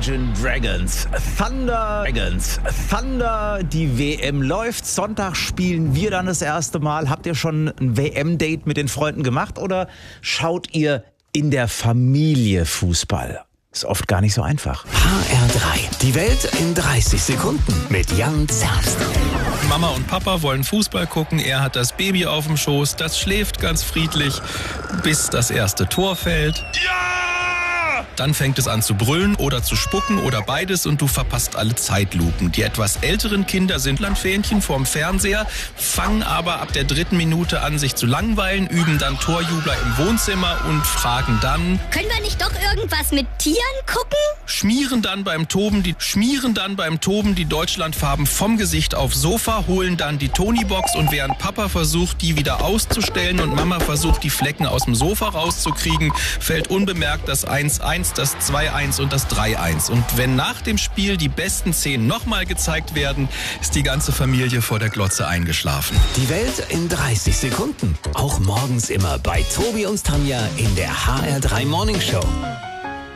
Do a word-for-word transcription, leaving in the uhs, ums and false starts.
Imagine Dragons, Thunder, Dragons, Thunder, die W M läuft. Sonntag spielen wir dann das erste Mal. Habt ihr schon ein W M-Date mit den Freunden gemacht oder schaut ihr in der Familie Fußball? Ist oft gar nicht so einfach. H R drei, die Welt in dreißig Sekunden mit Jan Zerst. Mama und Papa wollen Fußball gucken, er hat das Baby auf dem Schoß, das schläft ganz friedlich, bis das erste Tor fällt. Ja! Dann fängt es an zu brüllen oder zu spucken oder beides und du verpasst alle Zeitlupen. Die etwas älteren Kinder sind Landfähnchen vorm Fernseher, fangen aber ab der dritten Minute an, sich zu langweilen, üben dann Torjubler im Wohnzimmer und fragen dann: Können wir nicht doch irgendwas mit Tieren gucken? Schmieren dann beim Toben die, schmieren dann beim Toben die Deutschlandfarben vom Gesicht aufs Sofa, holen dann die Tonybox und während Papa versucht, die wieder auszustellen und Mama versucht, die Flecken aus dem Sofa rauszukriegen, fällt unbemerkt das eins eins, das zwei eins und das drei eins. Und wenn nach dem Spiel die besten Szenen nochmal gezeigt werden, ist die ganze Familie vor der Glotze eingeschlafen. Die Welt in dreißig Sekunden. Auch morgens immer bei Tobi und Tanja in der H R drei Morning Show.